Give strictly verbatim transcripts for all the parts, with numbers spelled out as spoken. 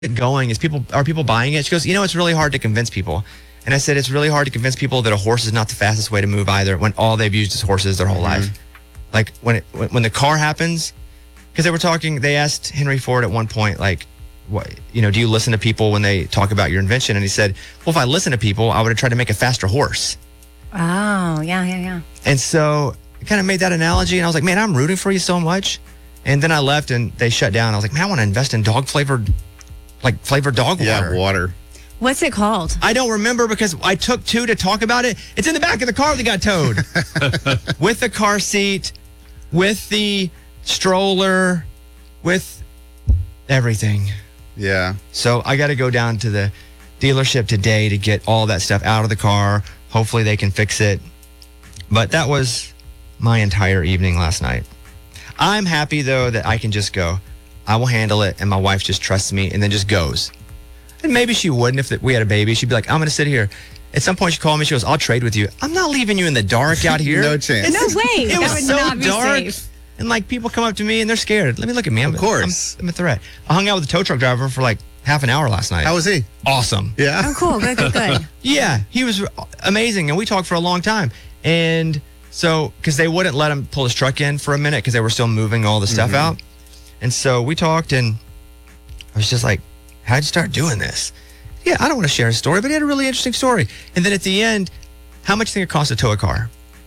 it going? Is people are people buying it? She goes, you know, it's really hard to convince people. And I said, it's really hard to convince people that a horse is not the fastest way to move either, when all they've used is horses their whole Mm-hmm. life. Like when it, when, when the car happens, because they were talking, they asked Henry Ford at one point, like, what, you know, do you listen to people when they talk about your invention? And he said, well, if I listen to people, I would have tried to make a faster horse. Oh, yeah, yeah, yeah. And so I kind of made that analogy, and I was like, man, I'm rooting for you so much. And then I left, and they shut down. I was like, man, I want to invest in dog flavored, like flavored dog water. Yeah, water. What's it called? I don't remember because I took two to talk about it. It's in the back of the car that got towed. With the car seat, with the stroller, with everything. Yeah. So I got to go down to the dealership today to get all that stuff out of the car. Hopefully they can fix it. But that was my entire evening last night. I'm happy, though, that I can just go. I will handle it, and my wife just trusts me and then just goes. And maybe she wouldn't if we had a baby. She'd be like, I'm going to sit here. At some point, she called me. She goes, I'll trade with you. I'm not leaving you in the dark out here. No chance. It's- No way. It That was would so not be dark. safe. And like people come up to me and they're scared. Let me look at me. I'm, Of course. I'm, I'm a threat. I hung out with the tow truck driver for like half an hour last night. How was he? Awesome. Yeah. Oh, cool. Good, good, good. Yeah, he was amazing. And we talked for a long time. And so, because they wouldn't let him pull his truck in for a minute because they were still moving all the stuff Mm-hmm. out. And so we talked, and I was just like, how'd you start doing this? Yeah, I don't want to share his story, but he had a really interesting story. And then at the end, how much do you think it costs to tow a car?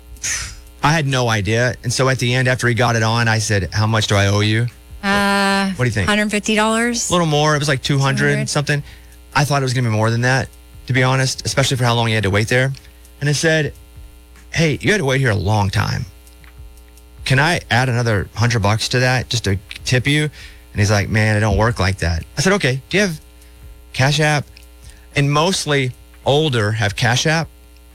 I had no idea. And so at the end, after he got it on, I said, how much do I owe you? Uh, What do you think? one hundred fifty dollars. A little more. It was like two hundred two hundred. something. I thought it was going to be more than that, to be honest, especially for how long he had to wait there. And I said, hey, you had to wait here a long time. Can I add another hundred bucks to that just to tip you? And he's like, man, it don't work like that. I said, okay, do you have Cash App? And mostly older have Cash App.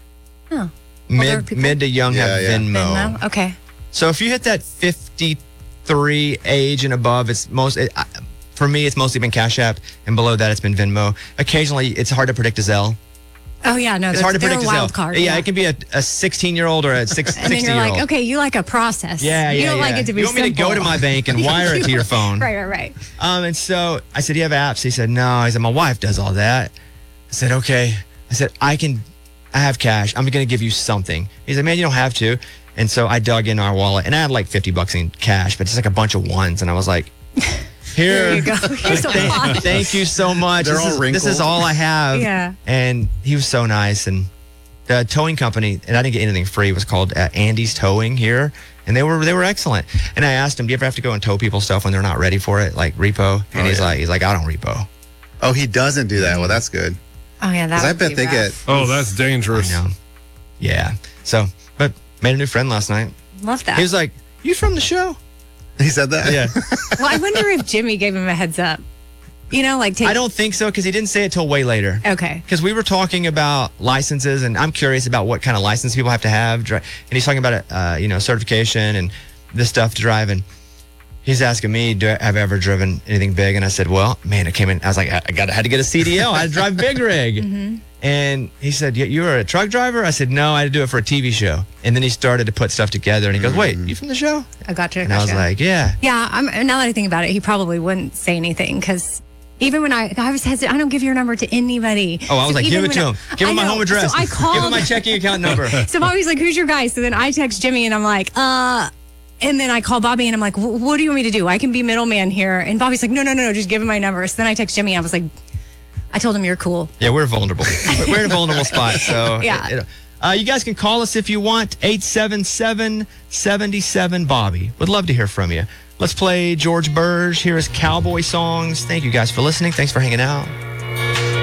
Oh. Mid, Older people? mid to young Yeah, have yeah. Venmo. Venmo? Okay. So if you hit that fifty-three age and above, it's most, it, I- for me, it's mostly been Cash App, and below that, it's been Venmo. Occasionally, it's hard to predict a Zelle. Oh, yeah. No, It's they're, hard to they're predict a a wild Zelle. card. Yeah, it can be a, a sixteen-year-old or a six, And then you're sixty-year-old. like, okay, you like a process. Yeah, yeah, You don't yeah. like it to be You want me to go to simple. my bank and wire it to your phone. Right, right, right. Um, and so I said, do you have apps? He said, no. I said, my wife does all that. I said, okay. I said, I can, I have cash. I'm going to give you something. He said, man, you don't have to. And so I dug in our wallet, and I had like fifty bucks in cash, but just like a bunch of ones. And I was like, here. There you go. Here's a Thank, lot. thank you so much. They're this, all is, this is wrinkled. all I have. Yeah. And he was so nice. And the towing company, and I didn't get anything free, was called uh, Andy's Towing here. And they were they were excellent. And I asked him, do you ever have to go and tow people's stuff when they're not ready for it, like repo? And Oh, he's yeah. like, he's like, I don't repo. Oh, he doesn't do that. Well, that's good. Oh, yeah. That Because I would bet be they rough. get. Oh, that's dangerous. I know. Yeah. So, but made a new friend last night. Love that. He was like, you from the show? He said that? Yeah. Well, I wonder if Jimmy gave him a heads up. You know, like take. I don't think so, because he didn't say it till way later. Okay. Because we were talking about licenses, and I'm curious about what kind of license people have to have. dri- And he's talking about, uh, you know, certification and this stuff to drive. And he's asking me, do I have I ever driven anything big? And I said, well, man, it came in. I was like, I got, I had to get a C D L. I had to drive big rig. Mm-hmm. And he said, you you were a truck driver? I said, no, I had to do it for a T V show. And then he started to put stuff together. And he goes, wait, you from the show? I gotcha. And I was gotcha. like, yeah. Yeah, I'm, now that I think about it, he probably wouldn't say anything because even when I, I was hesitant, I don't give your number to anybody. Oh, I was So like, even give it to when him. I- Give I him my know. home address. So I called. Give him my checking account number. So Bobby's like, who's your guy? So then I text Jimmy and I'm like, uh, and then I call Bobby and I'm like, "Wh- what do you want me to do? I can be middleman here. And Bobby's like, no, no, no, no, just give him my number. So then I text Jimmy. I was like, I told him you're cool. Yeah, we're vulnerable. We're in a vulnerable spot. So Yeah. it- it- uh, you guys can call us if you want. eight seven seven, seven seven, Bobby. Would love to hear from you. Let's play George Burge. Here is Cowboy Songs. Thank you guys for listening. Thanks for hanging out.